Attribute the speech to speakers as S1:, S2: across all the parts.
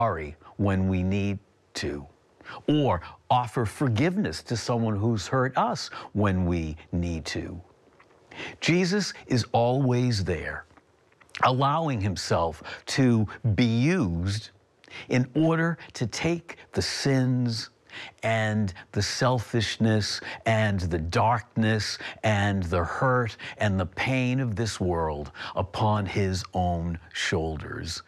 S1: sorry when we need to, or offer forgiveness to someone who's hurt us when we need to. Jesus is always there, allowing himself to be used in order to take the sins and the selfishness and the darkness and the hurt and the pain of this world upon his own shoulders.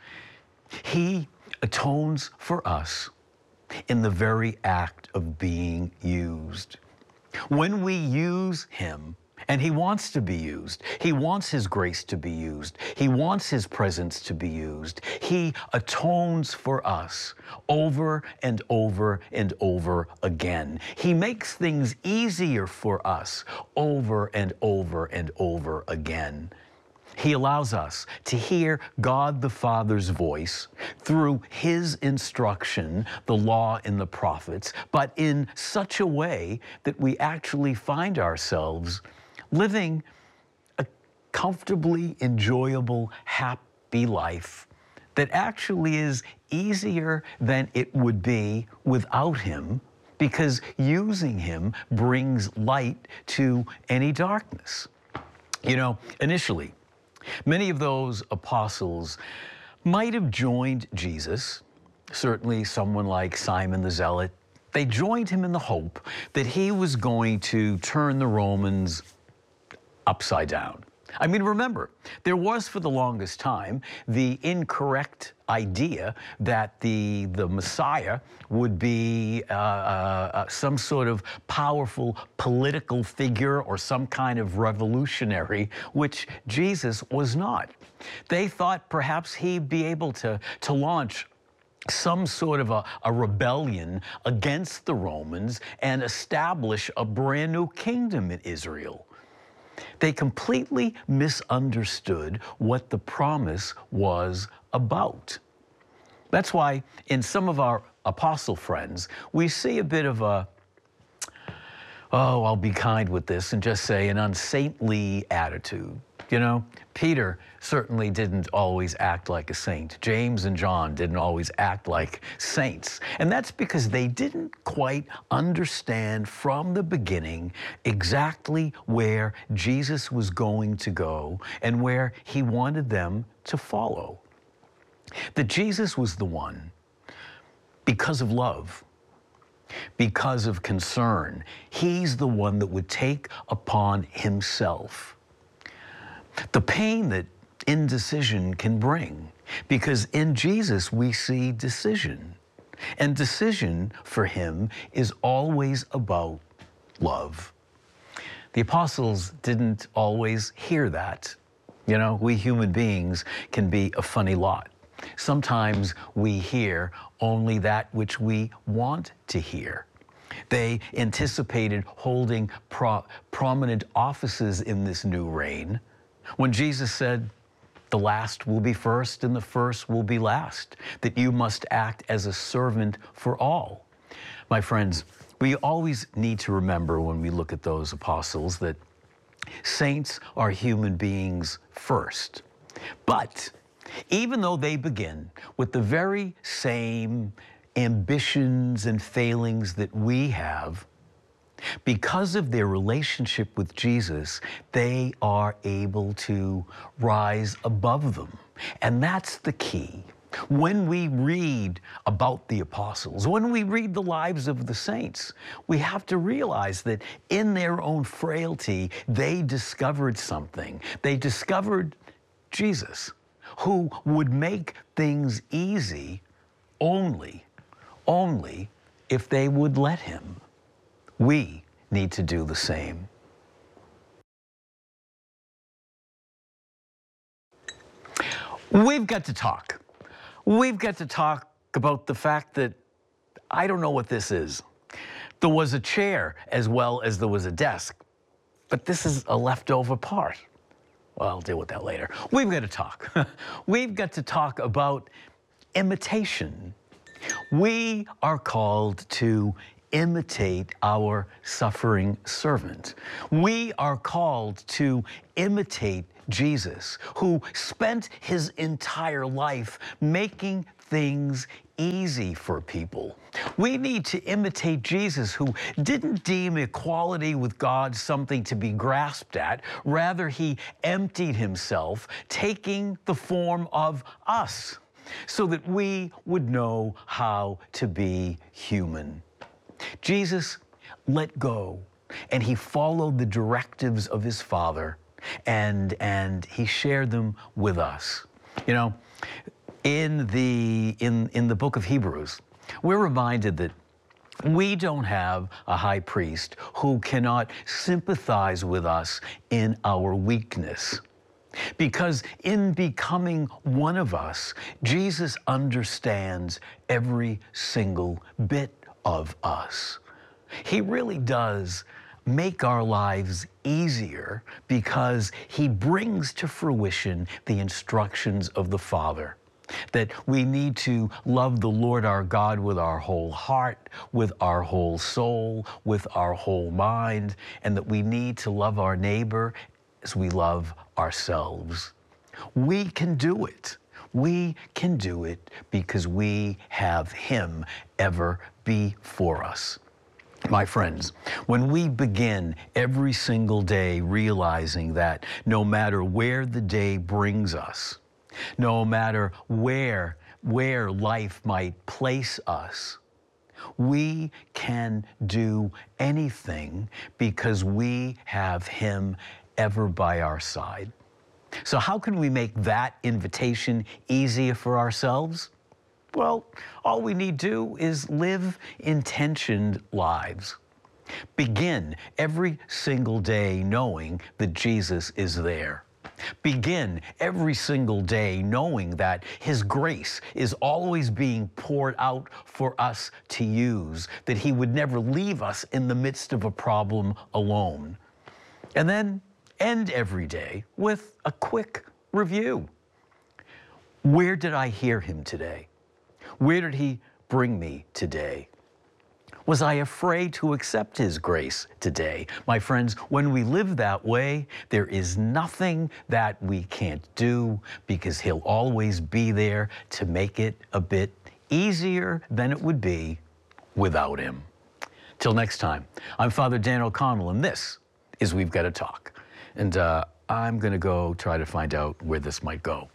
S1: He atones for us in the very act of being used. When we use him, and he wants to be used, he wants his grace to be used, he wants his presence to be used, he atones for us over and over and over again. He makes things easier for us over and over and over again. He allows us to hear God the Father's voice through his instruction, the law and the prophets, but in such a way that we actually find ourselves living a comfortably enjoyable, happy life that actually is easier than it would be without him, because using him brings light to any darkness. You know, initially, many of those apostles might have joined Jesus, certainly someone like Simon the Zealot. They joined him in the hope that he was going to turn the Romans upside down. I mean, remember, there was for the longest time the incorrect idea that the Messiah would be some sort of powerful political figure or some kind of revolutionary, which Jesus was not. They thought perhaps he'd be able to launch some sort of a rebellion against the Romans and establish a brand new kingdom in Israel. They completely misunderstood what the promise was about. That's why in some of our apostle friends, we see a bit of a, oh, I'll be kind with this and just say an unsaintly attitude. You know, Peter certainly didn't always act like a saint. James and John didn't always act like saints. And that's because they didn't quite understand from the beginning exactly where Jesus was going to go and where he wanted them to follow. That Jesus was the one, because of love, because of concern, he's the one that would take upon himself the pain that indecision can bring, because in Jesus we see decision. And decision for him is always about love. The apostles didn't always hear that. You know, we human beings can be a funny lot. Sometimes we hear only that which we want to hear. They anticipated holding prominent offices in this new reign, when Jesus said, the last will be first and the first will be last, that you must act as a servant for all. My friends, we always need to remember when we look at those apostles that saints are human beings first. But even though they begin with the very same ambitions and failings that we have, because of their relationship with Jesus, they are able to rise above them. And that's the key. When we read about the apostles, when we read the lives of the saints, we have to realize that in their own frailty, they discovered something. They discovered Jesus, who would make things easy only if they would let him. We need to do the same. We've got to talk. We've got to talk about the fact that I don't know what this is. There was a chair as well as there was a desk, but this is a leftover part. Well, I'll deal with that later. We've got to talk. We've got to talk about imitation. We are called to imitate our suffering servant. We are called to imitate Jesus, who spent his entire life making things easy for people. We need to imitate Jesus, who didn't deem equality with God something to be grasped at. Rather, he emptied himself, taking the form of us, so that we would know how to be human. Jesus let go, and he followed the directives of his Father, and he shared them with us. You know, in the book of Hebrews, we're reminded that we don't have a high priest who cannot sympathize with us in our weakness. Because in becoming one of us, Jesus understands every single bit of us. He really does make our lives easier because he brings to fruition the instructions of the Father. That we need to love the Lord our God with our whole heart, with our whole soul, with our whole mind, and that we need to love our neighbor as we love ourselves. We can do it. We can do it because we have him ever before us. My friends, when we begin every single day realizing that no matter where the day brings us, no matter where life might place us, we can do anything because we have him ever by our side. So how can we make that invitation easier for ourselves? Well, all we need to do is live intentioned lives. Begin every single day knowing that Jesus is there. Begin every single day knowing that his grace is always being poured out for us to use, that he would never leave us in the midst of a problem alone. And then end every day with a quick review. Where did I hear him today? Where did he bring me today? Was I afraid to accept his grace today? My friends, when we live that way, there is nothing that we can't do because he'll always be there to make it a bit easier than it would be without him. Till next time, I'm Father Dan O'Connell, and this is We've Got to Talk. And I'm going to go try to find out where this might go.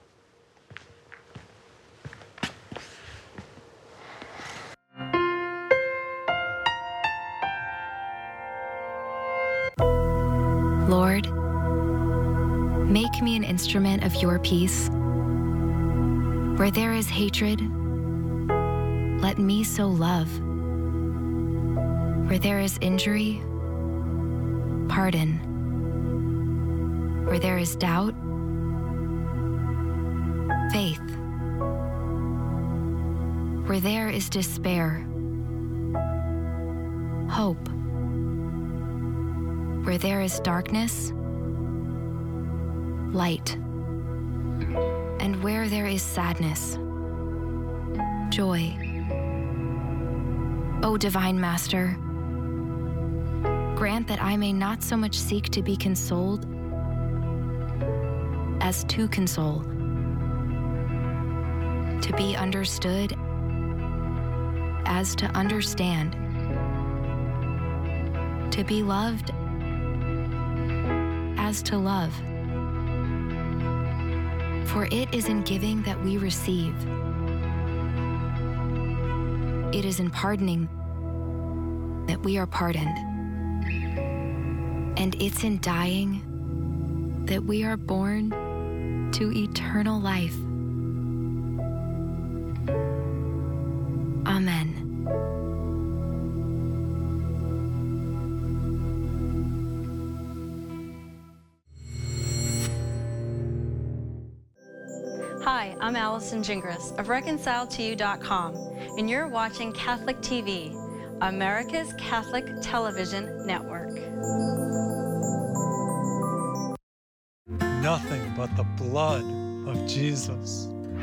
S2: Lord, make me an instrument of your peace. Where there is hatred, let me sow love. Where there is injury, pardon. Where there is doubt, faith. Where there is despair, hope. Where there is darkness, light. And where there is sadness, joy. O Divine Master, grant that I may not so much seek to be consoled as to console, to be understood as to understand, to be loved as to love. For it is in giving that we receive. It is in pardoning that we are pardoned. And it's in dying that we are born to eternal life. Amen.
S3: Hi, I'm Allison Gingras of ReconciledToYou.com, and you're watching Catholic TV, America's Catholic Television Network.
S4: Nothing but the blood of Jesus.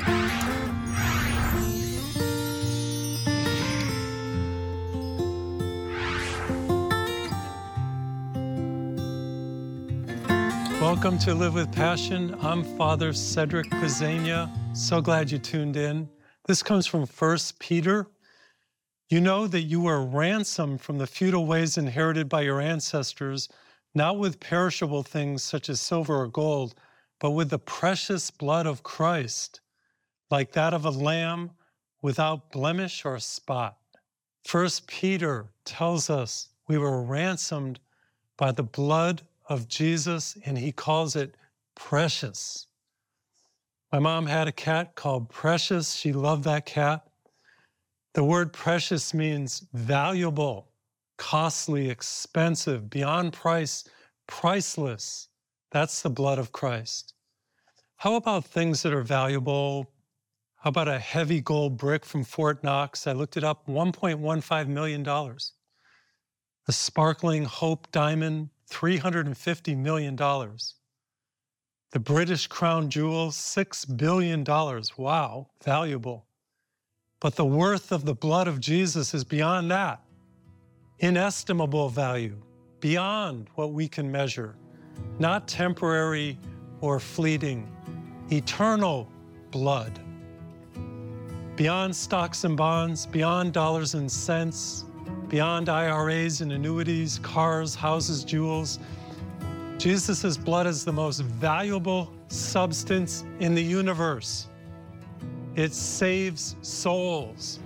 S4: Welcome to Live with Passion. I'm Father Cedric Pizzania. So glad you tuned in. This comes from 1 Peter. You know that you were ransomed from the futile ways inherited by your ancestors, not with perishable things such as silver or gold, but with the precious blood of Christ, like that of a lamb without blemish or spot. 1 Peter tells us we were ransomed by the blood of Jesus, and he calls it precious. My mom had a cat called Precious. She loved that cat. The word precious means valuable, costly, expensive, beyond price, priceless. That's the blood of Christ. How about things that are valuable? How about a heavy gold brick from Fort Knox? I looked it up, $1.15 million. A sparkling Hope diamond, $350 million. The British crown jewel, $6 billion. Wow, valuable. But the worth of the blood of Jesus is beyond that. Inestimable value, beyond what we can measure. Not temporary or fleeting, eternal blood. Beyond stocks and bonds, beyond dollars and cents, beyond IRAs and annuities, cars, houses, jewels. Jesus' blood is the most valuable substance in the universe. It saves souls.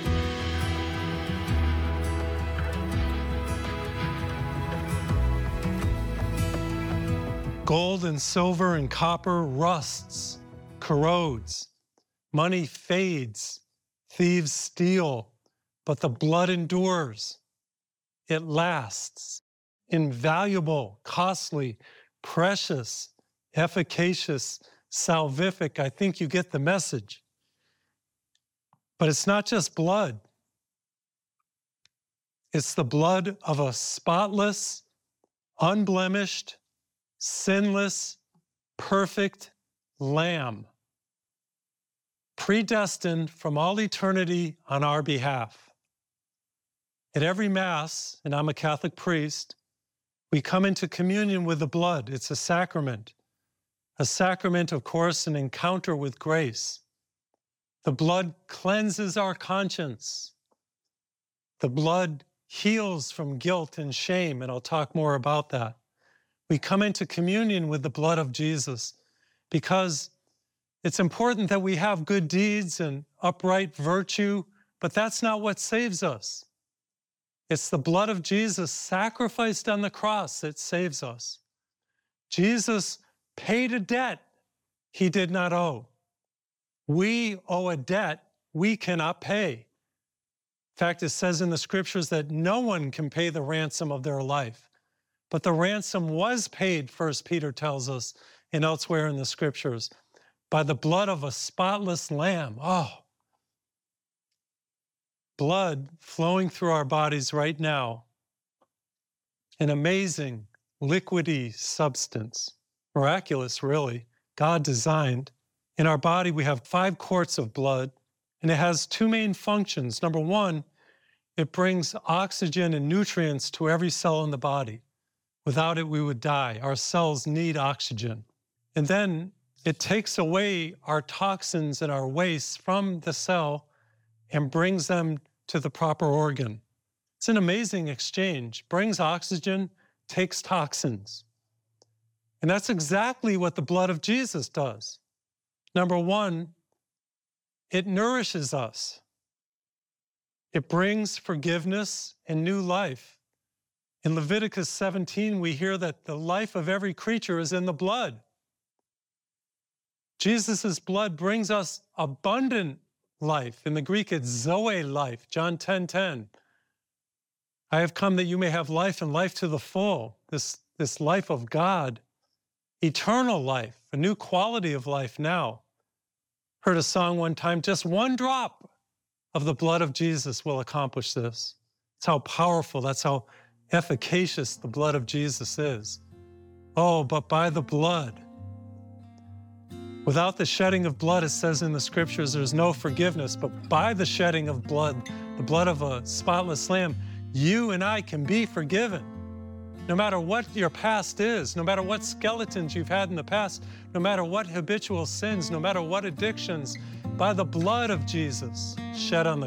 S4: Gold and silver and copper rusts, corrodes. Money fades, thieves steal, but the blood endures. It lasts. Invaluable, costly, precious, efficacious, salvific. I think you get the message. But it's not just blood. It's the blood of a spotless, unblemished, sinless, perfect Lamb, predestined from all eternity on our behalf. At every Mass, and I'm a Catholic priest, we come into communion with the blood. It's a sacrament. A sacrament, of course, an encounter with grace. The blood cleanses our conscience. The blood heals from guilt and shame, and I'll talk more about that. We come into communion with the blood of Jesus because it's important that we have good deeds and upright virtue, but that's not what saves us. It's the blood of Jesus sacrificed on the cross that saves us. Jesus paid a debt he did not owe. We owe a debt we cannot pay. In fact, it says in the scriptures that no one can pay the ransom of their life. But the ransom was paid, 1 Peter tells us, and elsewhere in the scriptures, by the blood of a spotless lamb. Oh, blood flowing through our bodies right now. An amazing, liquidy substance. Miraculous, really. God designed. In our body, we have 5 quarts of blood, and it has 2 main functions. Number 1, it brings oxygen and nutrients to every cell in the body. Without it, we would die. Our cells need oxygen. And then it takes away our toxins and our waste from the cell and brings them to the proper organ. It's an amazing exchange. Brings oxygen, takes toxins. And that's exactly what the blood of Jesus does. Number 1, it nourishes us. It brings forgiveness and new life. In Leviticus 17, we hear that the life of every creature is in the blood. Jesus' blood brings us abundant life. In the Greek, it's Zoe life, John 10:10. I have come that you may have life and life to the full. This life of God, eternal life, a new quality of life now. Heard a song one time, just 1 drop of the blood of Jesus will accomplish this. That's how powerful, that's how efficacious the blood of Jesus is. Oh, but by the blood. Without the shedding of blood, it says in the scriptures, there's no forgiveness. But by the shedding of blood, the blood of a spotless lamb, you and I can be forgiven. No matter what your past is, no matter what skeletons you've had in the past, no matter what habitual sins, no matter what addictions, by the blood of Jesus shed on the